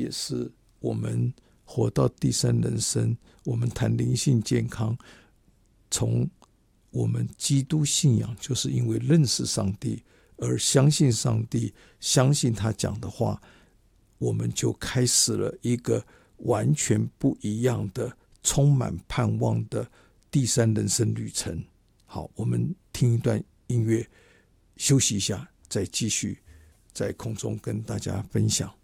也是我们活到第三人生，我们谈灵性健康，从我们基督信仰就是因为认识上帝而相信上帝，相信他讲的话，我们就开始了一个完全不一样的充满盼望的第三人生旅程。好，我们听一段音乐休息一下，再继续在空中跟大家分享。